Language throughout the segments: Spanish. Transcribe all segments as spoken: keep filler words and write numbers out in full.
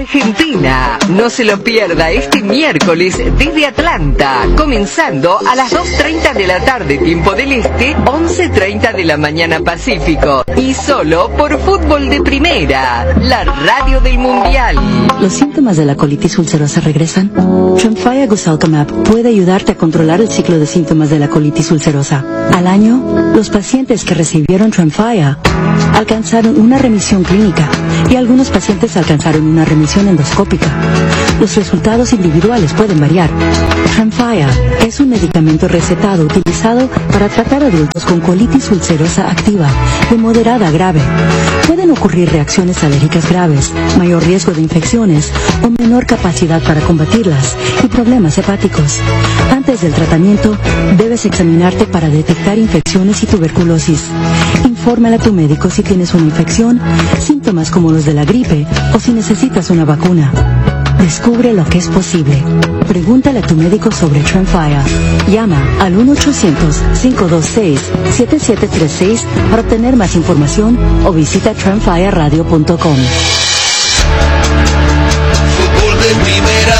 Argentina. No se lo pierda este miércoles desde Atlanta, comenzando a las dos treinta de la tarde, tiempo del Este, once treinta de la mañana Pacífico. Y solo por Fútbol de Primera, la radio del Mundial. ¿Los síntomas de la colitis ulcerosa regresan? Tremfya Gosalcamab puede ayudarte a controlar el ciclo de síntomas de la colitis ulcerosa. Al año, los pacientes que recibieron Tremfya alcanzaron una remisión clínica y algunos pacientes alcanzaron una remisión endoscópica. Los resultados individuales pueden variar. Tremfya es un medicamento recetado utilizado para tratar adultos con colitis ulcerosa activa de moderada a grave. Pueden ocurrir reacciones alérgicas graves, mayor riesgo de infecciones o menor capacidad para combatirlas y problemas hepáticos. Antes del tratamiento, debes examinarte para detectar infecciones y tuberculosis. Infórmale a tu médico si tienes una infección, síntomas como los de la gripe o si necesitas una vacuna. Descubre lo que es posible. Pregúntale a tu médico sobre Tremfya. Llama al uno ochocientos, cinco dos seis, siete siete tres seis para obtener más información o visita tremfya radio punto com. Fútbol de Primera.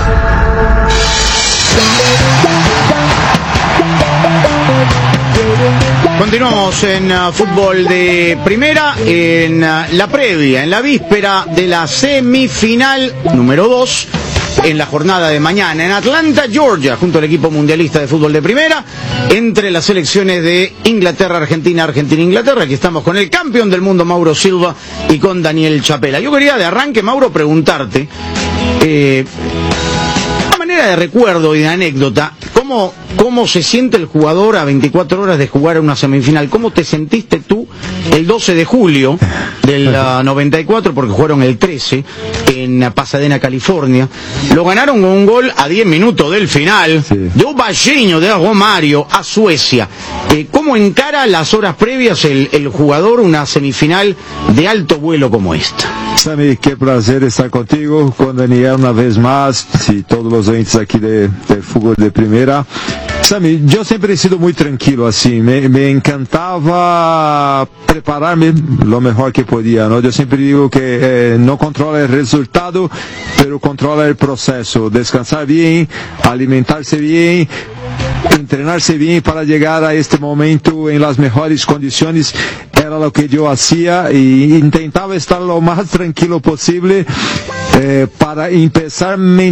Continuamos en uh, Fútbol de Primera, en uh, la previa, en la víspera de la semifinal número dos, en la jornada de mañana, en Atlanta, Georgia, junto al equipo mundialista de Fútbol de Primera, entre las selecciones de Inglaterra, Argentina, Argentina, Inglaterra. Aquí estamos con el campeón del mundo, Mauro Silva, y con Daniel Chapela. Yo quería de arranque, Mauro, preguntarte, eh, a manera de recuerdo y de anécdota, ¿Cómo, ¿Cómo se siente el jugador a veinticuatro horas de jugar una semifinal? ¿Cómo te sentiste tú el doce de julio del uh, noventa y cuatro, porque jugaron el trece en uh, Pasadena, California? Lo ganaron con un gol a diez minutos del final, sí, de un baño de Romario a Suecia. Eh, ¿Cómo encara las horas previas el, el jugador una semifinal de alto vuelo como esta? Sammy, qué placer estar contigo, con Daniel una vez más, y todos los oyentes aquí de, de Fútbol de Primera. Sammy, yo siempre he sido muy tranquilo así, me, me encantaba prepararme lo mejor que podía, ¿no? Yo siempre digo que eh, no controla el resultado, pero controla el proceso, descansar bien, alimentarse bien, entrenarse bien para llegar a este momento en las mejores condiciones. Era lo que yo hacía y intentaba estar lo más tranquilo posible eh, para empezar a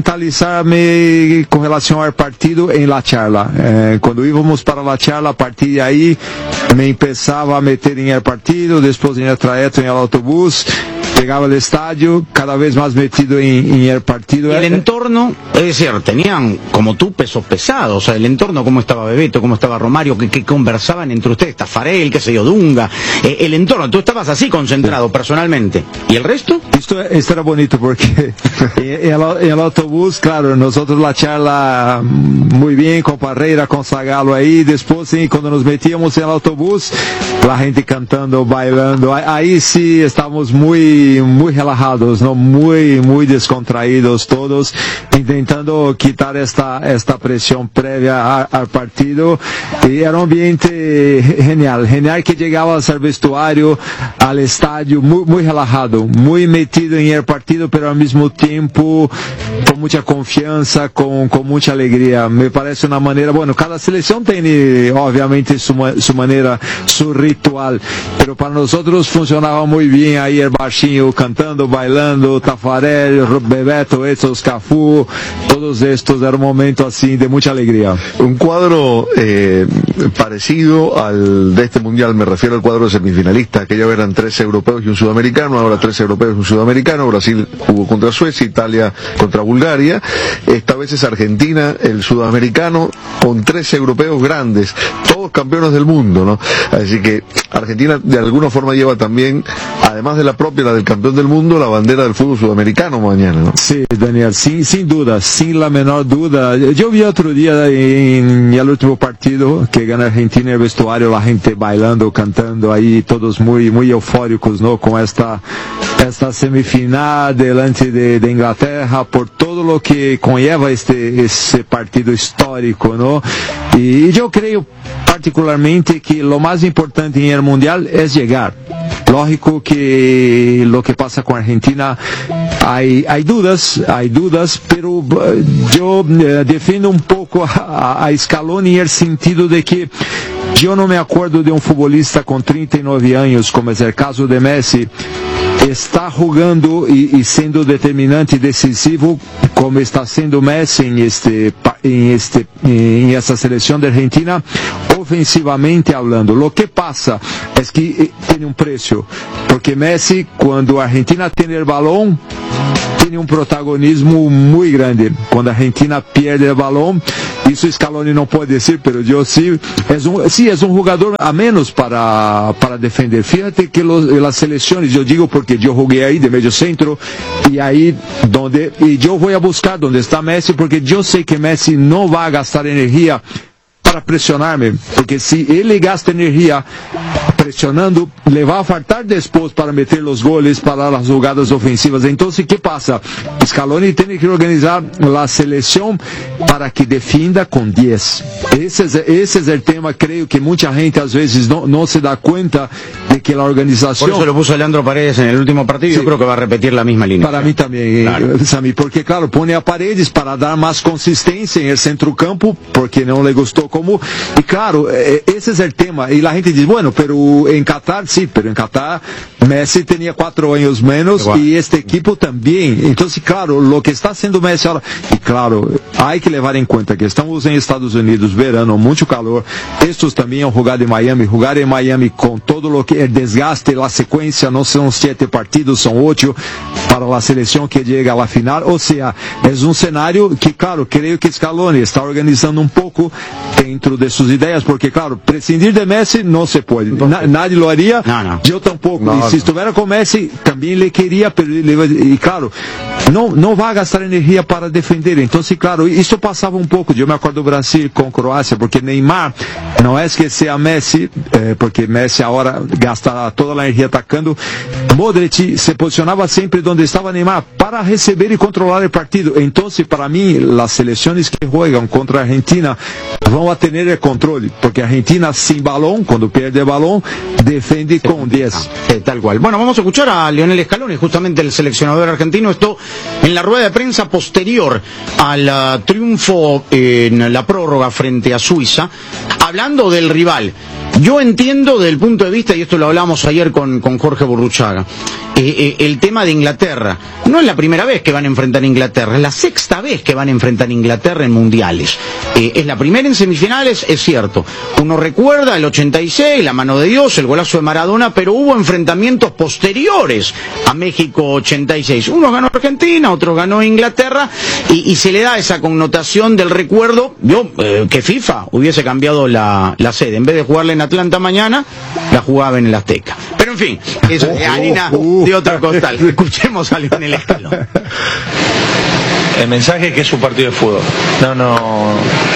mentalizarme con relación al partido en la charla. Eh, cuando íbamos para la charla, a partir de ahí me empezaba a meter en el partido, después en el trayecto en el autobús. Llegaba al estadio, cada vez más metido en, en el partido. El entorno, es decir, tenían como tú pesos pesados, o sea, el entorno, cómo estaba Bebeto, cómo estaba Romario, que, que conversaban entre ustedes, Tafarel, qué sé yo, Dunga, eh, el entorno, tú estabas así concentrado personalmente, ¿y el resto? Esto, esto era bonito porque en, el, en el autobús, claro, nosotros la charla muy bien, con Parreira, con Zagallo ahí, después sí, cuando nos metíamos en el autobús, la gente cantando, bailando, ahí, ahí sí estábamos muy muy relajados, ¿no? Muy, muy descontraídos todos, intentando quitar esta, esta presión previa a, al partido, y era un ambiente genial, genial que llegabas al vestuario, al estadio, muy, muy relajado, muy metido en el partido, pero al mismo tiempo con mucha confianza, con, con mucha alegría. Me parece una manera, bueno, cada selección tiene obviamente su, su manera, su ritual, pero para nosotros funcionaba muy bien ahí el baixinho cantando, bailando, Tafarel, Bebeto, estos, Cafú, todos estos, era un momento así de mucha alegría. Un cuadro eh, parecido al de este mundial, me refiero al cuadro de semifinalistas, aquellos eran tres europeos y un sudamericano, ahora tres europeos y un sudamericano. Brasil jugó contra Suecia, Italia contra Bulgaria, esta vez es Argentina, el sudamericano, con tres europeos grandes, todos campeones del mundo, ¿no? Así que Argentina de alguna forma lleva también, además de la propia, la del campeón del mundo, la bandera del fútbol sudamericano mañana, ¿no? Sí, Daniel, sin, sin duda, sin la menor duda. Yo vi otro día en el último partido que gana Argentina en el vestuario, la gente bailando, cantando ahí, todos muy, muy eufóricos, ¿no? Con esta, esta semifinal delante de, de Inglaterra, por todo lo que conlleva este, este partido histórico, ¿no? Y yo creo particularmente que lo más importante en el Mundial es llegar. Lógico que lo que pasa con Argentina, hay, hay dudas, hay dudas, pero yo eh, defiendo un poco a, a Scaloni en el sentido de que yo no me acuerdo de un futbolista con treinta y nueve años, como es el caso de Messi, está jugando y, y siendo determinante y decisivo como está siendo Messi en este en este en esta selección de Argentina, ofensivamente hablando. Lo que pasa es que eh, tiene un precio, porque Messi, cuando Argentina tiene el balón, tiene un protagonismo muy grande. Cuando Argentina pierde el balón, eso Scaloni no puede decir, pero yo sí, es un, sí, es un jugador a menos para, para defender. Fíjate que los, las selecciones, yo digo porque yo jugué ahí de medio centro, y ahí donde, y yo voy a buscar donde está Messi, porque yo sé que Messi no va a gastar energía para presionarme, porque si él gasta energía presionando, le va a faltar después para meter los goles, para las jugadas ofensivas. Entonces, ¿qué pasa? Scaloni tiene que organizar la selección para que defienda con diez. Ese es, ese es el tema, creo que mucha gente a veces no, no se da cuenta de que la organización... Por eso lo puso Leandro Paredes en el último partido, sí. Yo creo que va a repetir la misma línea. Para mí también, claro. Sammy, porque claro, pone a Paredes para dar más consistencia en el centrocampo, porque no le gustó como... Y claro, ese es el tema. Y la gente dice, bueno, pero en Qatar sí, pero en Qatar Messi tenía cuatro años menos, igual. Y este equipo también. Entonces, claro, lo que está haciendo Messi ahora, y claro, hay que llevar en cuenta que estamos en Estados Unidos, verano, mucho calor. Estos también han jugado en Miami, jugar en Miami con todo lo que el desgaste, la secuencia, no son siete partidos, son ocho para la selección que llega a la final. O sea, es un escenario que, claro, creo que Scaloni está organizando un poco dentro de sus ideas, porque, claro, prescindir de Messi no se puede. Na, nadie lo haría, no, no. Yo tampoco. No, y si no. estuviera con Messi, también le quería, pero le, y claro, no, no va a gastar energía para defender. Entonces, claro, eso pasaba un poco. Yo me acuerdo de Brasil con Croacia, porque Neymar no es que sea Messi, eh, porque Messi ahora gasta toda la energía atacando. Modric se posicionaba siempre donde estaba Neymar para recibir y controlar el partido. Entonces, para mí, las selecciones que juegan contra Argentina van a tener el control, porque Argentina sin balón, cuando pierde el balón, defiende con diez. Eh, tal cual. Bueno, vamos a escuchar a Lionel Scaloni, justamente el seleccionador argentino, esto en la rueda de prensa posterior al uh, triunfo en la prórroga frente a Suiza, hablando del rival. Yo entiendo desde el punto de vista, y esto lo hablamos ayer con, con Jorge Burruchaga, eh, eh, el tema de Inglaterra. No es la primera vez que van a enfrentar a Inglaterra, es la sexta vez que van a enfrentar a Inglaterra en mundiales. Eh, es la primera en semifinales, es cierto. Uno recuerda el ochenta y seis, la mano de Dios, el golazo de Maradona, pero hubo enfrentamientos posteriores a México ochenta y seis. Uno ganó Argentina, otro ganó Inglaterra, y, y se le da esa connotación del recuerdo. Yo, eh, que FIFA hubiese cambiado la, la sede. En vez de jugarle en Atlanta mañana, la jugaba en el Azteca. Pero en fin, eso es harina de otro costal. Escuchemos a Lionel Scaloni. El mensaje es que es un partido de fútbol. No, no...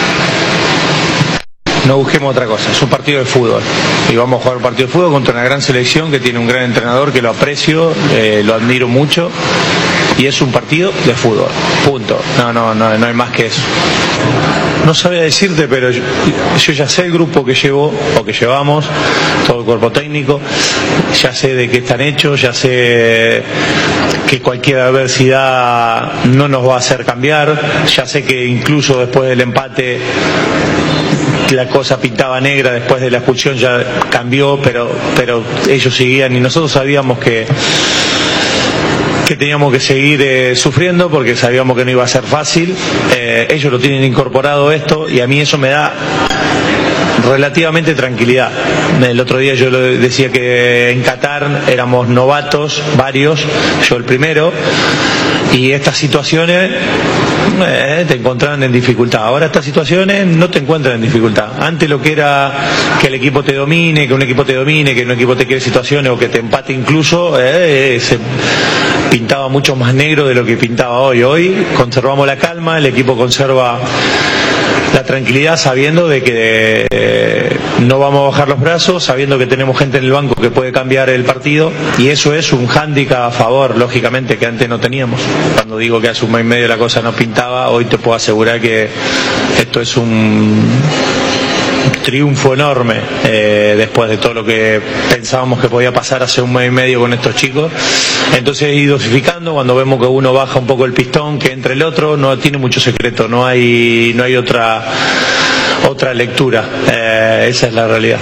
No busquemos otra cosa, es un partido de fútbol y vamos a jugar un partido de fútbol contra una gran selección que tiene un gran entrenador que lo aprecio, eh, lo admiro mucho, y es un partido de fútbol, punto. No, no, no, no hay más que eso. No sabía decirte, pero yo, yo ya sé el grupo que llevo o que llevamos, todo el cuerpo técnico, ya sé de qué están hechos, ya sé que cualquier adversidad no nos va a hacer cambiar, ya sé que incluso después del empate la cosa pintaba negra, después de la expulsión ya cambió, pero pero ellos seguían y nosotros sabíamos que que teníamos que seguir eh, sufriendo porque sabíamos que no iba a ser fácil. Eh, ellos lo tienen incorporado esto y a mí eso me da relativamente tranquilidad. El otro día yo lo decía que en Qatar éramos novatos, varios, yo el primero, y estas situaciones eh, te encontraban en dificultad. Ahora estas situaciones no te encuentran en dificultad. Antes lo que era que el equipo te domine, que un equipo te domine, que un equipo te quiere situaciones o que te empate incluso, eh, se pintaba mucho más negro de lo que pintaba hoy. Hoy conservamos la calma, el equipo conserva la tranquilidad sabiendo de que eh, no vamos a bajar los brazos, sabiendo que tenemos gente en el banco que puede cambiar el partido, y eso es un hándicap a favor, lógicamente, que antes no teníamos. Cuando digo que hace un mes y medio la cosa no pintaba, hoy te puedo asegurar que esto es un triunfo enorme eh, después de todo lo que pensábamos que podía pasar hace un mes y medio con estos chicos. Entonces ir dosificando, cuando vemos que uno baja un poco el pistón, que entre el otro, no tiene mucho secreto, no hay, no hay otra, otra lectura, eh, esa es la realidad.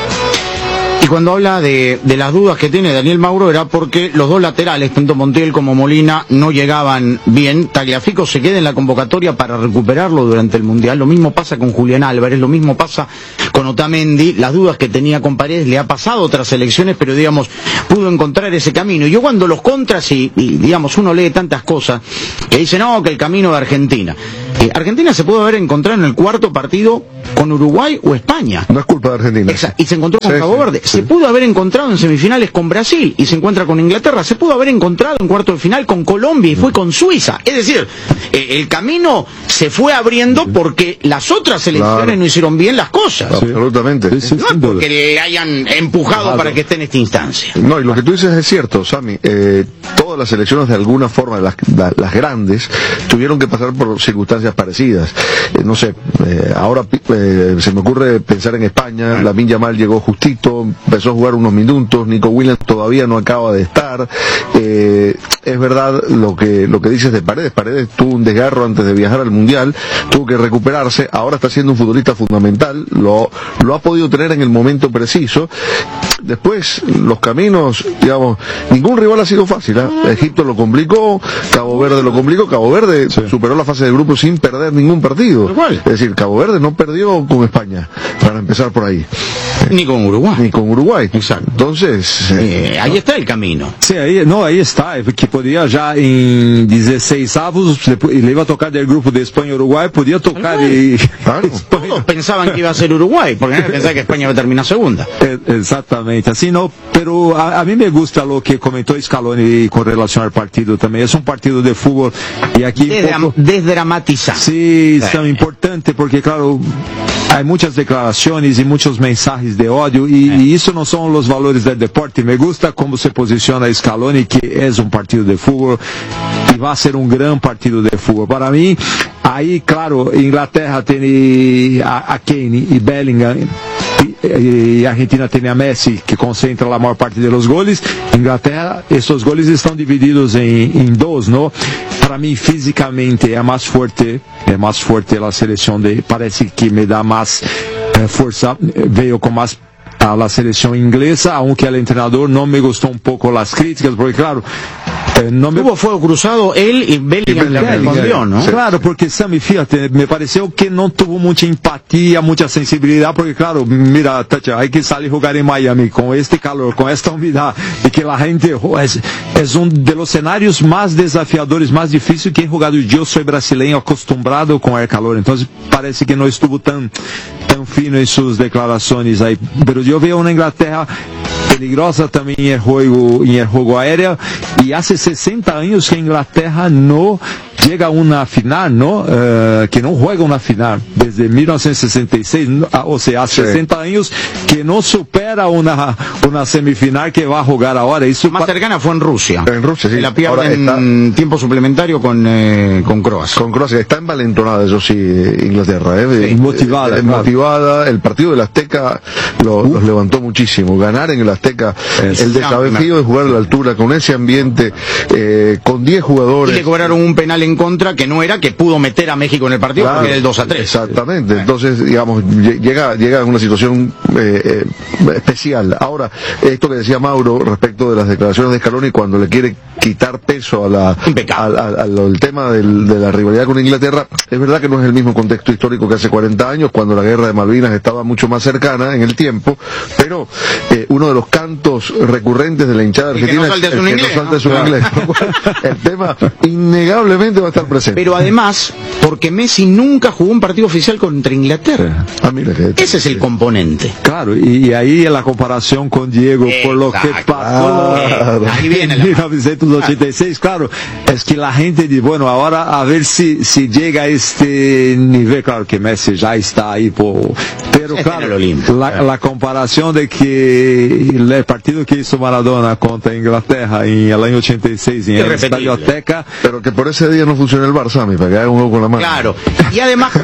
Y cuando habla de, de las dudas que tiene Daniel Mauro era porque los dos laterales, tanto Montiel como Molina, no llegaban bien. Tagliafico se queda en la convocatoria para recuperarlo durante el Mundial. Lo mismo pasa con Julián Álvarez, lo mismo pasa con Otamendi. Las dudas que tenía con Paredes le ha pasado a otras selecciones, pero digamos, pudo encontrar ese camino. Y yo cuando los contras, y, y digamos, uno lee tantas cosas, que dice, no, que el camino de Argentina. Eh, Argentina se pudo haber encontrado en el cuarto partido con Uruguay o España. No es culpa de Argentina. Exacto. Y se encontró con Sí, Cabo sí, Verde. sí. Se pudo haber encontrado en semifinales con Brasil y se encuentra con Inglaterra. Se pudo haber encontrado en cuarto de final con Colombia y fue con Suiza. Es decir, eh, el camino se fue abriendo porque las otras selecciones Claro. no hicieron bien las cosas. Absolutamente. Sí, sí, No es sin duda. porque le hayan empujado Claro. para que esté en esta instancia. No, y lo que tú dices es cierto, Sammy. Eh, todas las selecciones de alguna forma, las, la- las grandes, tuvieron que pasar por circunstancias parecidas. Eh, no sé, eh, ahora eh, se me ocurre pensar en España. Lamine Yamal llegó justito, empezó a jugar unos minutos. Nico Williams todavía no acaba de estar. Eh, es verdad lo que lo que dices de Paredes. Paredes tuvo un desgarro antes de viajar al Mundial, tuvo que recuperarse. Ahora está siendo un futbolista fundamental. Lo, lo ha podido tener en el momento preciso. Después, los caminos, digamos, ningún rival ha sido fácil. ¿eh? Egipto lo complicó, Cabo Verde lo complicó, Cabo Verde superó la fase de grupo sin perder ningún partido. Tal cual. Es decir, Cabo Verde no perdió con España, para empezar por ahí, Ni con Uruguay. ni con Uruguay. Exacto. Entonces, eh, Eh, ahí está el camino. Sim, aí, não, aí está, é que podia já em dezesseis avos, depois- ele ia tocar do grupo de Espanha e Uruguai, podia tocar e... claro. Todos pensaban que iba a ser Uruguay, porque nadie pensaba que España iba a terminar segunda. É, exatamente, assim não, pero a, a mim me gusta lo que comentou Scaloni com relação ao partido também, é um partido de futebol e aqui Desdram- pouco- desdramatizar. Sí, es Sí. tan importante porque, claro, hay muchas declaraciones y muchos mensajes de odio y, y eso no son los valores del deporte. Me gusta cómo se posiciona Scaloni, que es un partido de fútbol y va a ser un gran partido de fútbol. Para mí, ahí, claro, Inglaterra tiene a, a Kane y Bellingham. E a Argentina tem a Messi, que concentra a maior parte dos goles. Inglaterra, esses goles estão divididos em, em dois, não? Para mim, fisicamente, é mais forte, é mais forte a seleção de, parece que me dá mais eh, força, veio com mais a la seleção inglesa, aunque el entrenador no me gustó un poco las críticas, porque claro, eh, no me... Tuvo fuego cruzado él y Bellingham le Bellingham, respondió, ¿no? Claro, porque Sammy, fíjate, me pareceu que não tuvo muita empatia, muita sensibilidade, porque claro, mira, Tatia, hay que salir a jogar em Miami com este calor, com esta umidade, e que a gente é, é um dos cenários mais desafiadores, mais difíceis que he jogado. Eu sou brasileiro acostumado com o calor, então parece que não estuvo tão tão fino em suas declarações aí, pero eu vejo uma Inglaterra peligrosa também em jogo, em jogo aéreo, e há sessenta anos que a Inglaterra não chega a uma final, não, uh, que não juega uma final, desde mil novecentos e sessenta e seis, ou seja, há sessenta anos que não supera uma, uma semifinal que vai jogar agora. Isso Más cercana fue en Rusia. En Rusia, sí. La pierde Ahora está- en tiempo suplementario con, eh, con Croacia. con Croacia está envalentonada, eso sí, Inglaterra, ¿eh? Sí, motivada, Eh, claro. motivada. El partido del Azteca lo- los levantó muchísimo. Ganar en el Azteca, Es- el desafío de jugar a la altura, con ese ambiente, eh, con diez Y jugadores. le cobraron un penal en contra que no era, que pudo meter a México en el partido Claro, porque era el dos a tres. Exactamente. Entonces, digamos, lle- llega, llega a una situación eh, eh, especial. Ahora, esto que decía Mauro respecto de las declaraciones de Scaloni cuando le quiere quitar peso a la, Impecable. al, al- al- al tema del- de la rivalidad con Inglaterra, es verdad que no es el mismo contexto histórico que hace cuarenta años, cuando la guerra de Malvinas estaba mucho más cercana en el tiempo, pero eh, uno de los cantos recurrentes de la hinchada Y que argentina no salte es su el que inglés, no salte ¿no? su Claro. inglés. Por lo cual, el tema innegablemente va a estar presente. Pero además, porque Messi nunca jugó un partido oficial contra Inglaterra. Ah, mira que- Ese es el componente. Claro, y, y ahí la comparación con Diego, por lo que Exacto. pasó Claro. Ahí viene en la... mil novecientos ochenta y seis, claro, es que la gente dice, bueno, ahora a ver si, si llega a este nivel, claro que Messi ya está ahí, por, pero Está en claro, el Olimpo. la, la comparación de que el partido que hizo Maradona contra Inglaterra en el año ochenta y seis en el Irrepetible. Estadio Azteca, Pero que por ese día no funciona el Barça, mi, para que haga un juego con la mano. Claro. Y además, varios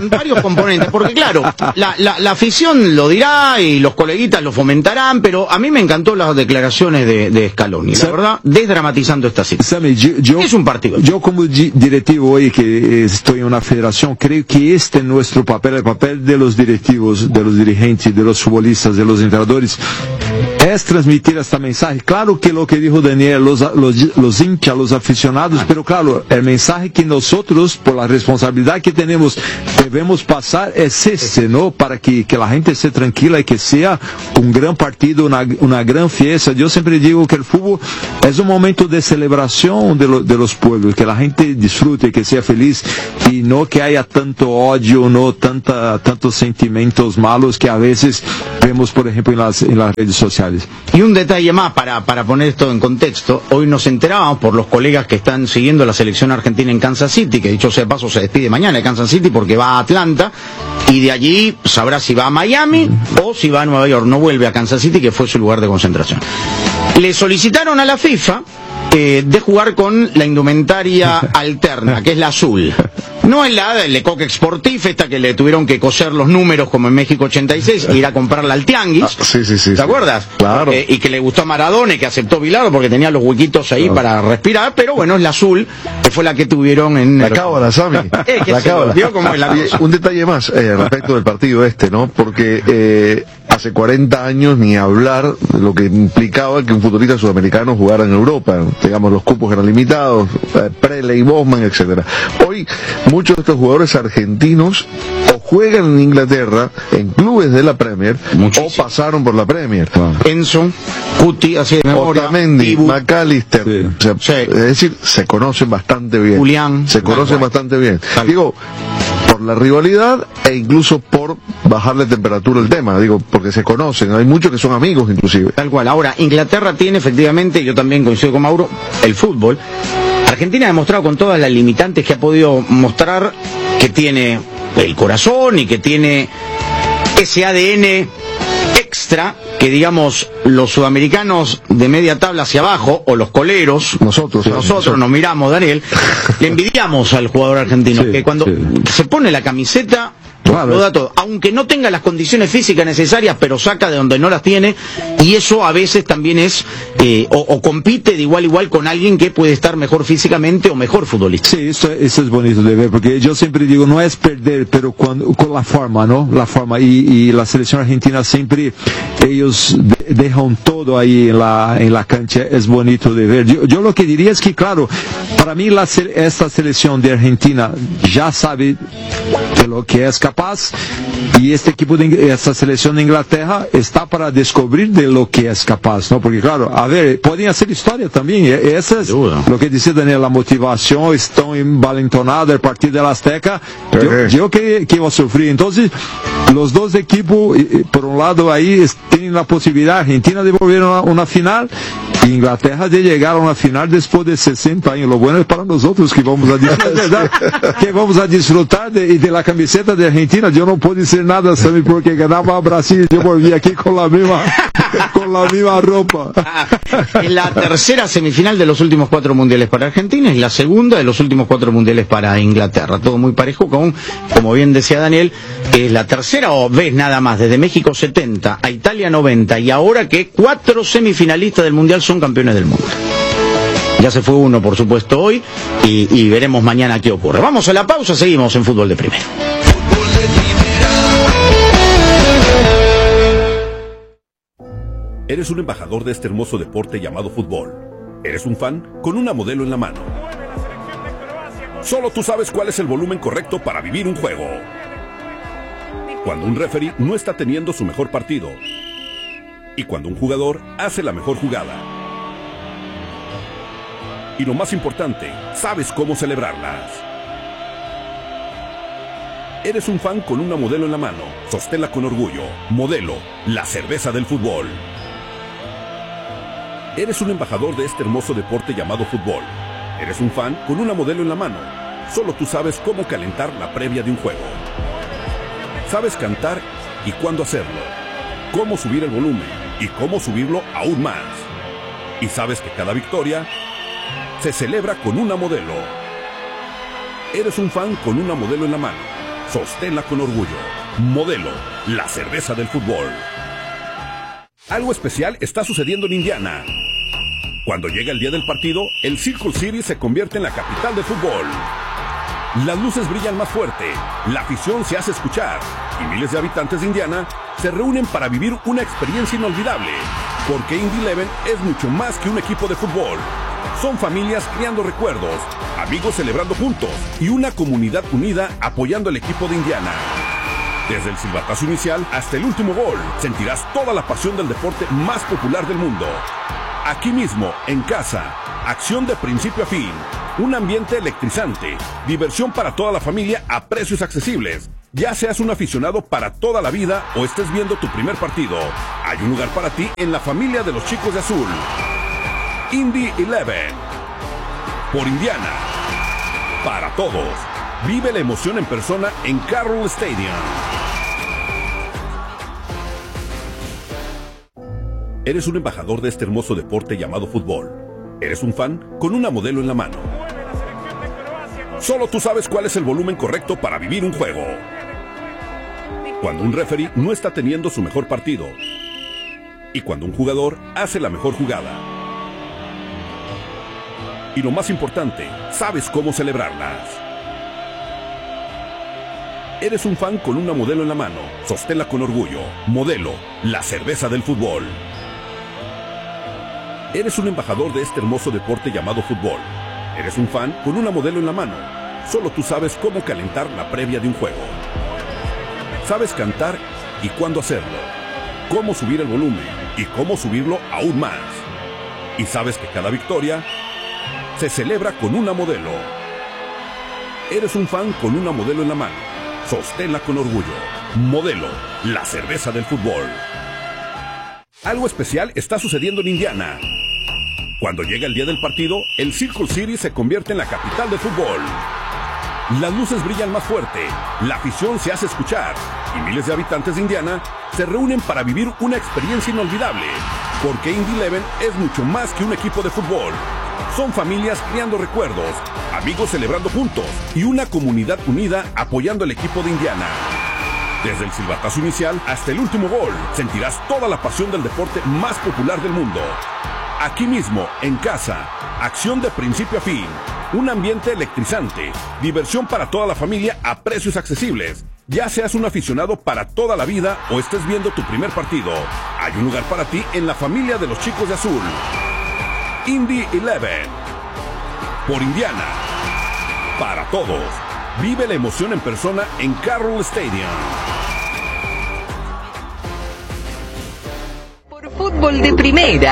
componentes, porque claro, la, la, la afición lo dirá y los coleguitas lo fomentarán, pero a mí me encantó las declaraciones de, de Scaloni, la verdad, desdramatizando esta situación. Yo, yo, es un partido. Yo como di directivo hoy que estoy en una federación, creo que este es nuestro papel, el papel de los directivos, de los dirigentes, de los futbolistas, de los entrenadores, es transmitir esta mensaje. Claro que lo que dijo Daniel, los, los, los hinchas, los aficionados, ah. pero claro, el mensaje que nosotros, por la responsabilidad que tenemos, debemos pasar es este, ¿no? Para que, que la gente esté tranquila y que sea un gran partido, una, una gran fiesta. Yo siempre digo que el fútbol es un momento de celebración de, lo, de los pueblos, que la gente disfrute, que sea feliz y no que haya tanto odio, no tanta, tantos sentimientos malos que a veces vemos, por ejemplo, en las, en las redes sociales. Y un detalle más para, para poner esto en contexto, hoy nos enterábamos por los colegas que están siguiendo la selección argentina en Kansas City, que dicho sea de paso se despide mañana de Kansas City porque va a Atlanta, y de allí sabrá si va a Miami o si va a Nueva York, no vuelve a Kansas City, que fue su lugar de concentración. Le solicitaron a la FIFA eh, de jugar con la indumentaria alterna, que es la azul. No es la del Lecoq Sportif, esta que le tuvieron que coser los números como en México ochenta y seis, e ir a comprarla al Tianguis. Ah, sí, sí, sí. ¿Te sí. acuerdas? Claro. Eh, y que le gustó a Maradona y que aceptó Bilardo porque tenía los huequitos ahí claro. para respirar, pero bueno, es la azul, que fue la que tuvieron en... La cábala, Sami. Eh, la cábala. ¿Vio cómo es la cosa? Un detalle más eh, respecto del partido este, ¿no? Porque eh, hace cuarenta años ni hablar de lo que implicaba que un futbolista sudamericano jugara en Europa. Digamos, los cupos eran limitados, eh, Prele y Bosman, etcétera. Hoy, muchos de estos jugadores argentinos o juegan en Inglaterra en clubes de la Premier Muchísimo. o pasaron por la Premier. Ah. Enzo, Cuti, así de memoria, Otamendi, Ibu, McAllister, sí. o sea, sí. es decir, se conocen bastante bien. Julián, se conocen Juan. bastante bien. Tal. Digo, por la rivalidad e incluso por bajarle temperatura al tema, digo, porque se conocen, hay muchos que son amigos inclusive. Tal cual. Ahora, Inglaterra tiene efectivamente, yo también coincido con Mauro, el fútbol. Argentina ha demostrado con todas las limitantes que ha podido mostrar que tiene el corazón y que tiene ese A D N extra que, digamos, los sudamericanos de media tabla hacia abajo, o los coleros, nosotros, nosotros sí. nos miramos, Daniel, le envidiamos al jugador argentino, sí, que cuando sí. se pone la camiseta... Claro. Lo da todo, aunque no tenga las condiciones físicas necesarias, pero saca de donde no las tiene, y eso a veces también es eh, o, o compite de igual a igual con alguien que puede estar mejor físicamente o mejor futbolista. Sí, eso, eso es bonito de ver, porque yo siempre digo, no es perder, pero cuando, con la forma, ¿no? La forma, y, y la selección argentina siempre, ellos de, dejan todo ahí en la, en la cancha, es bonito de ver. Yo, yo lo que diría es que, claro, para mí la, esta selección de Argentina ya sabe de lo que es capaz, y este equipo de esta selección de Inglaterra está para descubrir de lo que es capaz, ¿no? Porque claro, a ver, pueden hacer historia también, esa es lo que dice Daniel, la motivación, están envalentonados el partido de la Azteca, yo, yo que, que iba a sufrir. Entonces, los dos equipos, por un lado ahí tienen la posibilidad, Argentina de volver a una, una final, y Inglaterra de llegar a una final después de sesenta años. Lo bueno es para nosotros que vamos a disfrutar, que vamos a disfrutar de, de la camiseta de Argentina. Yo no puedo decir nada, Sammy, porque ganaba a Brasil y yo volví aquí con la misma, con la misma ropa. Es la tercera semifinal de los últimos cuatro mundiales para Argentina, es la segunda de los últimos cuatro mundiales para Inglaterra. Todo muy parejo, con, como bien decía Daniel, es la tercera o vez nada más, desde México setenta a Italia noventa, y ahora que cuatro semifinalistas del mundial son campeones del mundo. Ya se fue uno, por supuesto, hoy, y, y veremos mañana qué ocurre. Vamos a la pausa, seguimos en Fútbol de Primera. Eres un embajador de este hermoso deporte llamado fútbol. Eres un fan con una modelo en la mano. Solo tú sabes cuál es el volumen correcto para vivir un juego. Cuando un referee no está teniendo su mejor partido. Y cuando un jugador hace la mejor jugada. Y lo más importante, sabes cómo celebrarlas. Eres un fan con una modelo en la mano. Sosténla con orgullo. Modelo, la cerveza del fútbol. Eres un embajador de este hermoso deporte llamado fútbol. Eres un fan con una modelo en la mano. Solo tú sabes cómo calentar la previa de un juego. Sabes cantar y cuándo hacerlo. Cómo subir el volumen y cómo subirlo aún más. Y sabes que cada victoria se celebra con una modelo. Eres un fan con una modelo en la mano. Sosténla con orgullo. Modelo, la cerveza del fútbol. Algo especial está sucediendo en Indiana. Cuando llega el día del partido, el Circle City se convierte en la capital del fútbol. Las luces brillan más fuerte, la afición se hace escuchar y miles de habitantes de Indiana se reúnen para vivir una experiencia inolvidable. Porque Indy Eleven es mucho más que un equipo de fútbol. Son familias creando recuerdos, amigos celebrando juntos y una comunidad unida apoyando al equipo de Indiana. Desde el silbatazo inicial hasta el último gol, sentirás toda la pasión del deporte más popular del mundo. Aquí mismo, en casa, acción de principio a fin, un ambiente electrizante, diversión para toda la familia a precios accesibles. Ya seas un aficionado para toda la vida o estés viendo tu primer partido, hay un lugar para ti en la familia de los chicos de azul. Indy Eleven. Por Indiana. Para todos. Vive la emoción en persona en Carroll Stadium. Eres un embajador de este hermoso deporte llamado fútbol. Eres un fan con una modelo en la mano. Solo tú sabes cuál es el volumen correcto para vivir un juego. Cuando un referee no está teniendo su mejor partido. Y cuando un jugador hace la mejor jugada. Y lo más importante, sabes cómo celebrarlas. Eres un fan con una modelo en la mano. Sosténla con orgullo. Modelo, la cerveza del fútbol. Eres un embajador de este hermoso deporte llamado fútbol. Eres un fan con una modelo en la mano. Solo tú sabes cómo calentar la previa de un juego. Sabes cantar y cuándo hacerlo. Cómo subir el volumen y cómo subirlo aún más. Y sabes que cada victoria se celebra con una modelo. Eres un fan con una modelo en la mano. Sosténla con orgullo. Modelo, la cerveza del fútbol. Algo especial está sucediendo en Indiana. Cuando llega el día del partido, el Circle City se convierte en la capital del fútbol. Las luces brillan más fuerte, la afición se hace escuchar y miles de habitantes de Indiana se reúnen para vivir una experiencia inolvidable. Porque Indy Eleven es mucho más que un equipo de fútbol. Son familias creando recuerdos, amigos celebrando juntos y una comunidad unida apoyando al equipo de Indiana. Desde el silbatazo inicial hasta el último gol, sentirás toda la pasión del deporte más popular del mundo. Aquí mismo, en casa, acción de principio a fin, un ambiente electrizante, diversión para toda la familia a precios accesibles. Ya seas un aficionado para toda la vida o estés viendo tu primer partido, hay un lugar para ti en la familia de los chicos de azul. Indy Eleven. Por Indiana. Para todos. Vive la emoción en persona en Carroll Stadium. Por fútbol de primera.